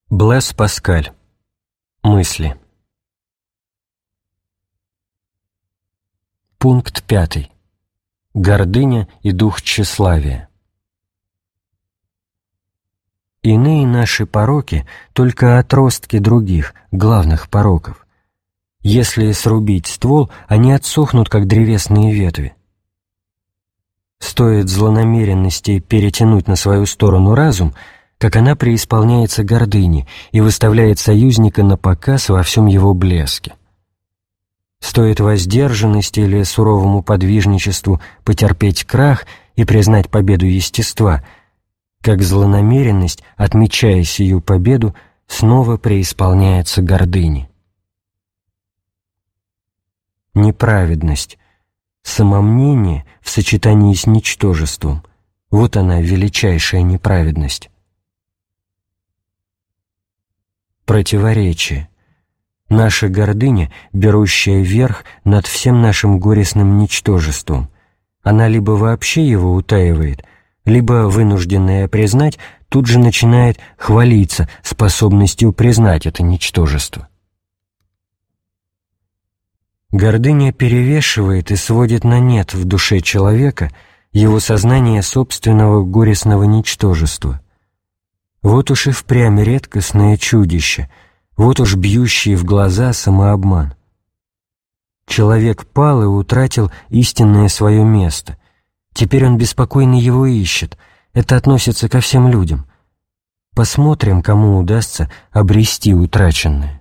Блэс Паскаль. Мысли. Пункт 5. Гордыня и дух тщеславия. Иные наши пороки — только отростки других, главных пороков. Если срубить ствол, они отсохнут, как древесные ветви. Стоит злонамеренности перетянуть на свою сторону разум, как она преисполняется гордыни и выставляет союзника на показ во всем его блеске. Стоит воздержанности или суровому подвижничеству потерпеть крах и признать победу естества, как злонамеренность, отмечая сию победу, снова преисполняется гордыни. Неправедность, самомнение в сочетании с ничтожеством — вот она, величайшая неправедность. Противоречие. Наша гордыня, берущая верх над всем нашим горестным ничтожеством, она либо вообще его утаивает, либо, вынужденная признать, тут же начинает хвалиться способностью признать это ничтожество. Гордыня перевешивает и сводит на нет в душе человека его сознание собственного горестного ничтожества. Вот уж и впрямь редкостное чудище, вот уж бьющий в глаза самообман. Человек пал и утратил истинное свое место. Теперь он беспокойно его ищет. Это относится ко всем людям. Посмотрим, кому удастся обрести утраченное.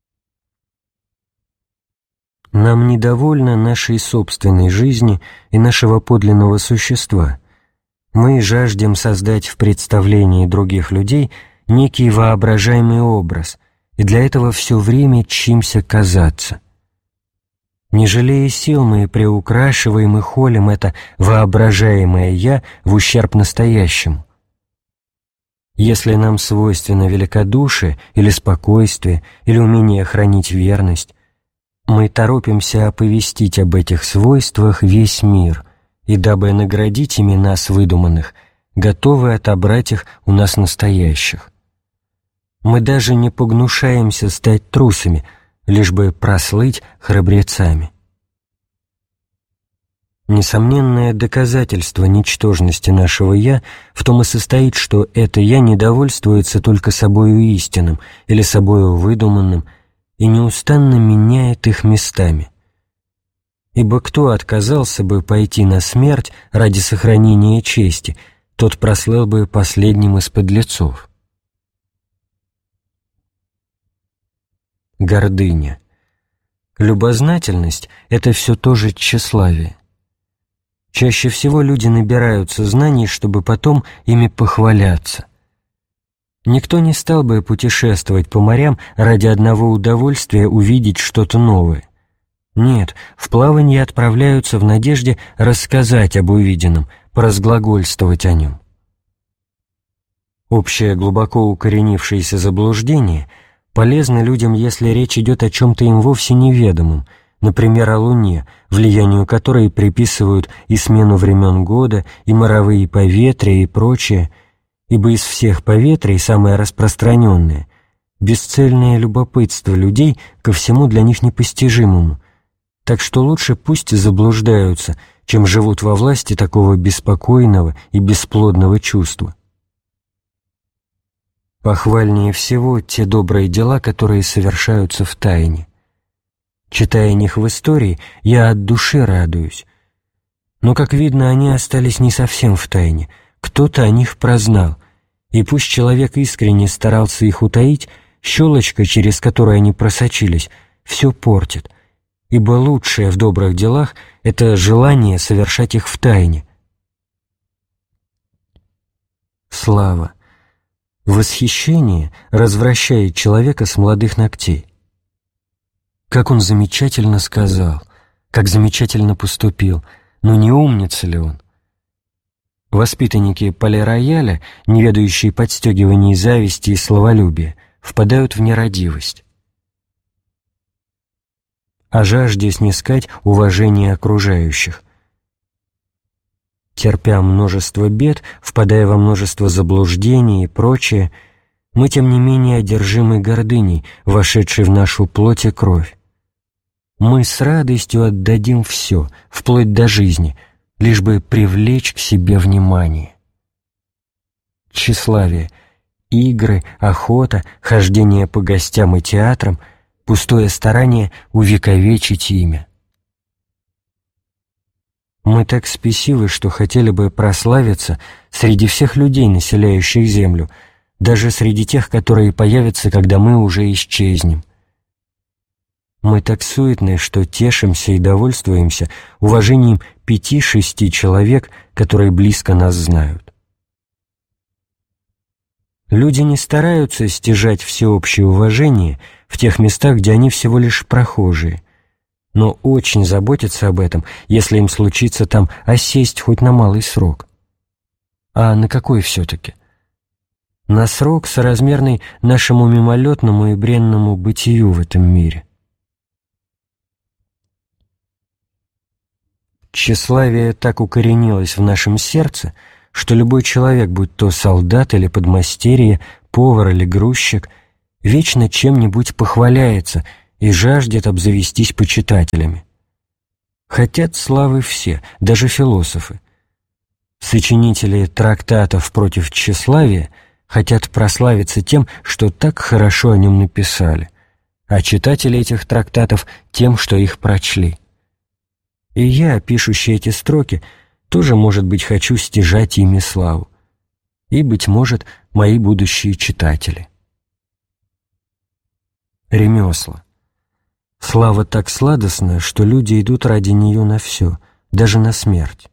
Нам недовольно нашей собственной жизни и нашего подлинного существа. Мы жаждем создать в представлении других людей некий воображаемый образ, и для этого все время тщимся казаться. Не жалея сил, мы приукрашиваем и холим это воображаемое «я» в ущерб настоящему. Если нам свойственно великодушие или спокойствие, или умение хранить верность, мы торопимся оповестить об этих свойствах весь мир, и, дабы наградить ими нас выдуманных, готовы отобрать их у нас настоящих. Мы даже не погнушаемся стать трусами, лишь бы прослыть храбрецами. Несомненное доказательство ничтожности нашего «я» в том и состоит, что это «я» недовольствуется только собою истинным или собою выдуманным и неустанно меняет их местами. Ибо кто отказался бы пойти на смерть ради сохранения чести, тот прослыл бы последним из подлецов. Гордыня. Любознательность — это все то же тщеславие. Чаще всего люди набираются знаний, чтобы потом ими похваляться. Никто не стал бы путешествовать по морям ради одного удовольствия увидеть что-то новое. Нет, в плаванье отправляются в надежде рассказать об увиденном, поразглагольствовать о нем. Общее глубоко укоренившееся заблуждение полезно людям, если речь идет о чем-то им вовсе неведомом, например, о Луне, влиянию которой приписывают и смену времен года, и моровые поветрия, и прочее, ибо из всех поветрий самое распространенное — бесцельное любопытство людей ко всему для них непостижимому, так что лучше пусть заблуждаются, чем живут во власти такого беспокойного и бесплодного чувства. Похвальнее всего те добрые дела, которые совершаются в тайне. Читая о них в истории, я от души радуюсь. Но, как видно, они остались не совсем в тайне, кто-то о них прознал, и пусть человек искренне старался их утаить, щелочка, через которую они просочились, все портит, ибо лучшее в добрых делах — это желание совершать их в тайне. Слава. Восхищение развращает человека с молодых ногтей. Как он замечательно сказал, как замечательно поступил, но не умница ли он? Воспитанники Пале-Рояля, не ведающие подстегиваний зависти и словолюбия, впадают в нерадивость. О жажде снискать уважение окружающих. Терпя множество бед, впадая во множество заблуждений и прочее, Мы, тем не менее, одержимы гордыней, вошедшей в нашу плоть и кровь. Мы с радостью отдадим все, вплоть до жизни, лишь бы привлечь к себе внимание. Тщеславие, игры, охота, хождение по гостям и театрам, пустое старание увековечить имя. Мы так спесивы, что хотели бы прославиться среди всех людей, населяющих землю, даже среди тех, которые появятся, когда мы уже исчезнем. Мы так суетны, что тешимся и довольствуемся уважением 5-6 человек, которые близко нас знают. Люди не стараются стяжать всеобщее уважение в тех местах, где они всего лишь прохожие, но очень заботятся об этом, если им случится там осесть хоть на малый срок. А на какой все-таки? На срок, соразмерный нашему мимолетному и бренному бытию в этом мире. Тщеславие так укоренилось в нашем сердце, что любой человек, будь то солдат или подмастерье, повар или грузчик, вечно чем-нибудь похваляется и жаждет обзавестись почитателями. Хотят славы все, даже философы. Сочинители трактатов против тщеславия хотят прославиться тем, что так хорошо о нем написали, а читатели этих трактатов тем, что их прочли. И я, пишущий эти строки, тоже, может быть, хочу стяжать ими славу. И, быть может, мои будущие читатели. Ремесла. Слава так сладостна, что люди идут ради нее на все, даже на смерть.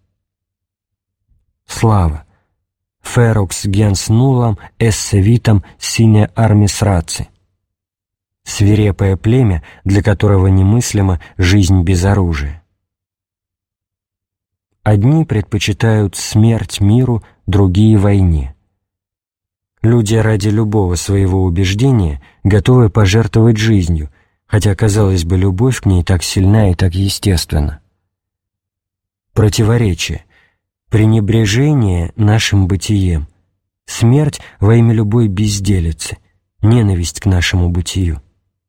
Слава. Ferox gens nullam esse vitam sine armis raci. Свирепое племя, для которого немыслима жизнь без оружия. Одни предпочитают смерть миру, другие — войне. Люди ради любого своего убеждения готовы пожертвовать жизнью, хотя, казалось бы, любовь к ней так сильна и так естественна. Противоречие, пренебрежение нашим бытием, смерть во имя любой безделицы, ненависть к нашему бытию.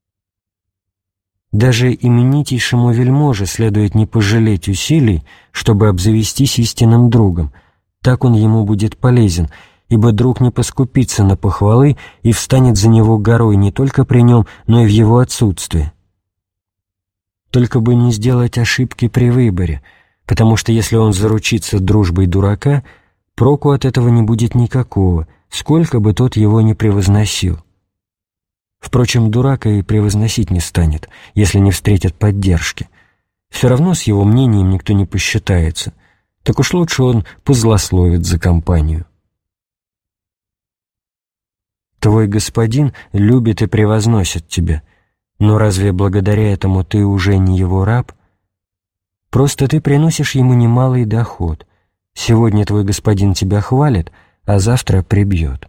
Даже именитейшему вельможе следует не пожалеть усилий, чтобы обзавестись истинным другом, так он ему будет полезен, ибо друг не поскупится на похвалы и встанет за него горой не только при нем, но и в его отсутствии. Только бы не сделать ошибки при выборе, потому что если он заручится дружбой дурака, проку от этого не будет никакого, сколько бы тот его ни превозносил. Впрочем, дурак и превозносить не станет, если не встретит поддержки. Все равно с его мнением никто не посчитается, так уж лучше он позлословит за компанию. Твой господин любит и превозносит тебя, но разве благодаря этому ты уже не его раб? Просто ты приносишь ему немалый доход. Сегодня твой господин тебя хвалит, а завтра прибьет.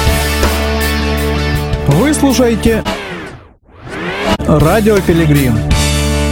Вы слушаете «Радио Пилигрим».